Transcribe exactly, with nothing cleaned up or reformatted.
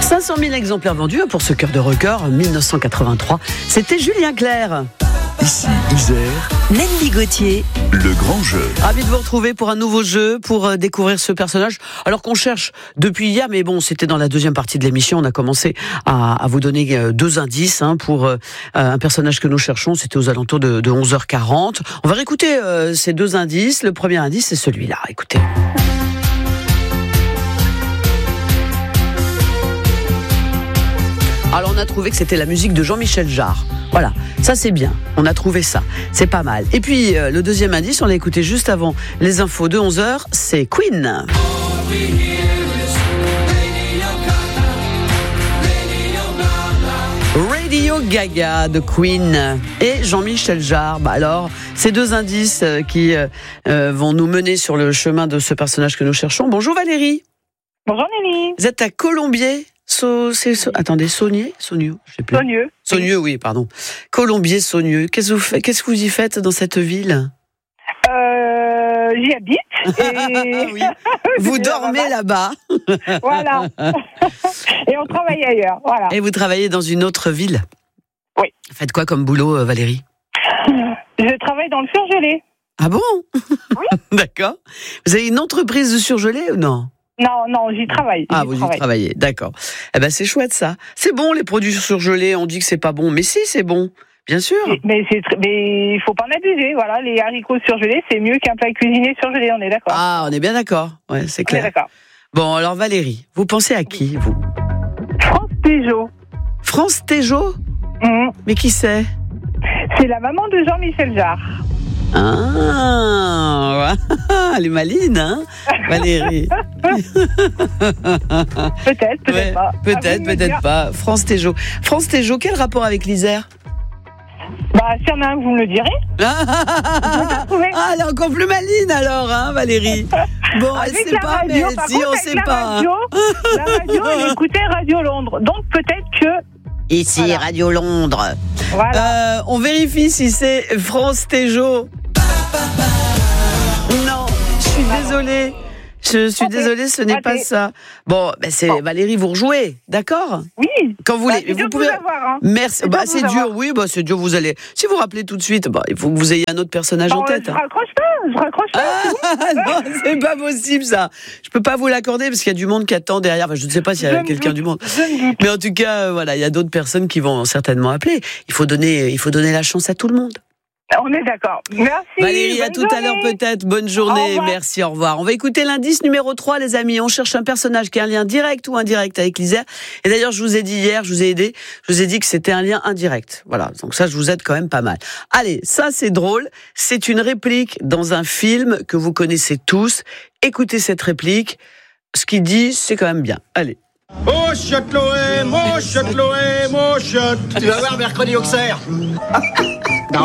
cinq cent mille exemplaires vendus pour ce cœur de record en mille neuf cent quatre-vingt-trois. C'était Julien Clerc. Ici Isère, Nelly Gauthier, le grand jeu. Ravi de vous retrouver pour un nouveau jeu, pour euh, découvrir ce personnage. Alors qu'on cherche depuis hier, mais bon, c'était dans la deuxième partie de l'émission. On a commencé à, à vous donner euh, deux indices hein, pour euh, un personnage que nous cherchons. C'était aux alentours de, de onze heures quarante. On va réécouter euh, ces deux indices. Le premier indice, c'est celui-là. Écoutez. Alors on a trouvé que c'était la musique de Jean-Michel Jarre. Voilà, ça c'est bien, on a trouvé ça, c'est pas mal. Et puis euh, le deuxième indice, on l'a écouté juste avant les infos de onze heures, c'est Queen. Radio Gaga de Queen et Jean-Michel Jarre. Bah alors, ces deux indices euh, qui euh, euh, vont nous mener sur le chemin de ce personnage que nous cherchons. Bonjour Valérie. Bonjour Nelly. Vous êtes à Colombier. So, c'est, so, attendez, Saunier, Saunieux, je sais plus. Saunieux. Saunieux, oui, pardon. Colombier, Saunieux. Qu'est-ce que vous faites, qu'est-ce que vous y faites dans cette ville? Euh, j'y habite. Et... oui. Vous dormez là-bas. Voilà. Et on travaille ailleurs. Voilà. Et vous travaillez dans une autre ville? Oui. Faites quoi comme boulot, Valérie? Je travaille dans le surgelé. Ah bon? Oui. D'accord. Vous avez une entreprise de surgelé ou non? Non, non, j'y travaille. Ah, j'y vous travaille. y travaillez, d'accord. Eh ben, c'est chouette, ça. C'est bon, les produits surgelés, on dit que c'est pas bon. Mais si, c'est bon. Bien sûr. Mais c'est, mais il faut pas en abuser, voilà. Les haricots surgelés, c'est mieux qu'un plat cuisiné surgelé, on est d'accord. Ah, on est bien d'accord. Ouais, c'est on clair. est d'accord. Bon, alors Valérie, vous pensez à qui, vous? France Péjot. France Téjot? Mmh. Mais qui c'est? C'est la maman de Jean-Michel Jarre. Ah, elle est maline, hein, Valérie? Peut-être, peut-être Ouais, pas. Peut-être, peut-être pas. France Téjot. France Téjot, quel rapport avec l'Isère? Bah, s'il y en a un, vous me le direz. Ah, ah, elle est encore plus maline alors, hein, Valérie? Bon, elle Avec sait la pas, radio, mais par si, contre, on avec sait la pas. Radio, la radio, elle écoutait Radio Londres. Donc peut-être que... Ici, Voilà. Radio Londres. Voilà. Euh, on vérifie si c'est France Téjot. Non, je suis désolée. Je suis Ok. désolée, ce n'est Raté. pas ça. Bon, ben c'est Bon. Valérie, vous rejouez, d'accord? Oui. Quand vous Bah, voulez. c'est dur Vous de pouvez. vous avoir, hein. Merci. C'est Bah, dur de c'est vous dur, avoir. oui, bah, c'est dur. Vous allez. Si vous rappelez tout de suite, bah, il faut que vous ayez un autre personnage Bon, en tête. je hein. raccroche pas, je raccroche pas. Ah, non, c'est pas possible ça. Je peux pas vous l'accorder parce qu'il y a du monde qui attend derrière. Enfin, je ne sais pas s'il y Je a me quelqu'un doute, du monde. je me doute. Mais en tout cas, euh, voilà, il y a d'autres personnes qui vont certainement appeler. Il faut donner, il faut donner la chance à tout le monde. On est d'accord. Merci. Valérie, à bonne tout à l'heure journée. peut-être. Bonne Au journée. revoir. Merci, au revoir. On va écouter l'indice numéro trois, les amis. On cherche un personnage qui a un lien direct ou indirect avec l'Isère. Et d'ailleurs, je vous ai dit hier, je vous ai aidé, je vous ai dit que c'était un lien indirect. Voilà. Donc ça, je vous aide quand même pas mal. Allez, ça, c'est drôle. C'est une réplique dans un film que vous connaissez tous. Écoutez cette réplique. Ce qu'il dit, c'est quand même bien. Allez. Oh, chiotte l'O M, oh, chiotte l'O M, oh, chiotte. Tu vas voir mercredi Auxerre.